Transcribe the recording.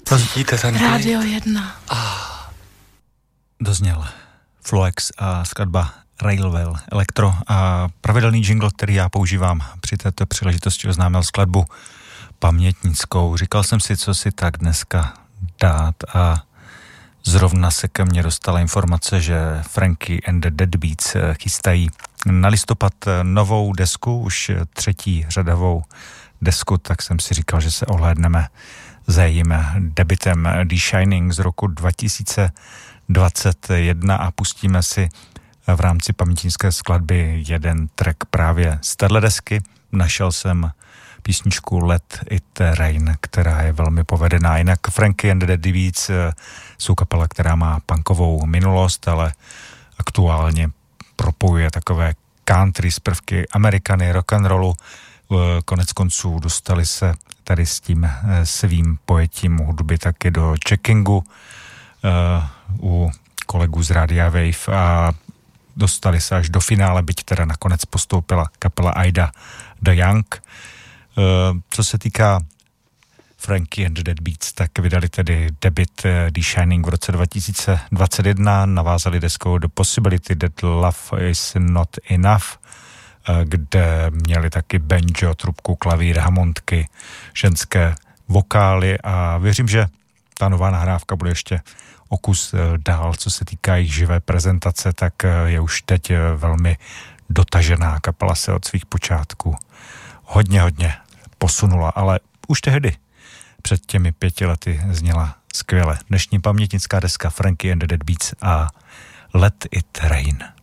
Cítíte ten klid? Radio 1. Dozněl Floex a skladba Railwell Electro a pravidelný jingle, který já používám při této příležitosti, oznámil skladbu pamětnickou. Říkal jsem si, co si tak dneska dát a zrovna se ke mně dostala informace, že Frankie and the Deadbeats chystají na listopad novou desku, už třetí řadovou desku, tak jsem si říkal, že se ohlédneme za jejím debutem The Shining z roku 2021 a pustíme si v rámci pamětnické skladby jeden track právě z téhle desky. Našel jsem písničku Let It Rain, která je velmi povedená. Jinak Frankie and the Deadbeats jsou kapela, která má punkovou minulost, ale aktuálně propojuje takové country z prvky Amerikany, rock'n'rollu. Konec konců dostali se tady s tím svým pojetím hudby taky do checkingu u kolegů z Rádia Wave a dostali se až do finále, byť teda nakonec postoupila kapela Ida the Young. Co se týká Frankie and the Deadbeats, tak vydali tedy debut The Shining v roce 2021, navázali deskou The Possibility That Love Is Not Enough, kde měli taky banjo, trubku, klavír, hamontky, ženské vokály a věřím, že ta nová nahrávka bude ještě o kus dál, co se týká jejich živé prezentace, tak je už teď velmi dotažená. Kapela se od svých počátků hodně posunula, ale už tehdy před těmi 5 lety zněla skvěle. Dnešní pamětnická deska Frankie and the Deadbeats a Let It Rain.